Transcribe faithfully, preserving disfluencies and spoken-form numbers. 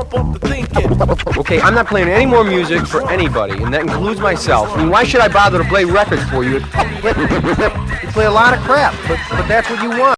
up off the thinking. Okay, I'm not playing any more music for anybody, and that includes myself. I mean, why should I bother to play records for you? You play a lot of crap, but, but that's what you want.